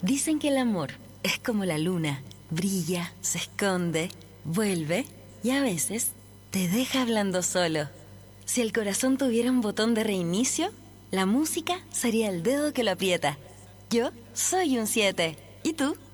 Dicen que el amor es como la luna, brilla, se esconde, vuelve y a veces te deja hablando solo. Si el corazón tuviera un botón de reinicio, la música sería el dedo que lo aprieta. Yo soy un 7. ¿Y tú?